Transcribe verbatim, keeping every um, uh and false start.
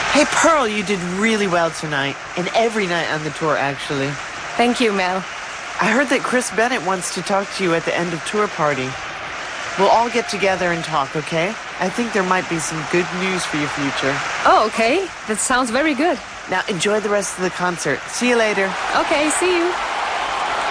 Hey, Pearl, you did really well tonight. And every night on the tour, actually. Thank you, Mel. I heard that Chris Bennett wants to talk to you at the end of tour party. We'll all get together and talk, okay? I think there might be some good news for your future. Oh, okay. That sounds very good. Now, enjoy the rest of the concert. See you later. Okay, see you.